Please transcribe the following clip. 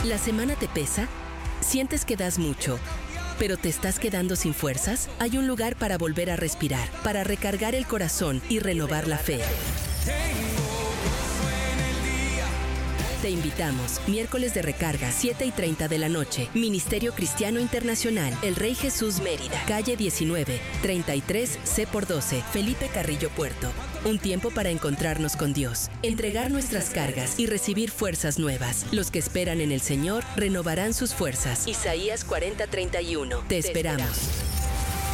¿La semana te pesa? ¿Sientes que das mucho, pero te estás quedando sin fuerzas? Hay un lugar para volver a respirar, para recargar el corazón y renovar la fe. Te invitamos, miércoles de recarga, 7:30 de la noche. Ministerio Cristiano Internacional, El Rey Jesús Mérida, calle 19, 33 C/12, Felipe Carrillo Puerto. Un tiempo para encontrarnos con Dios, entregar nuestras cargas y recibir fuerzas nuevas. Los que esperan en el Señor renovarán sus fuerzas. Isaías 40:31. Te esperamos.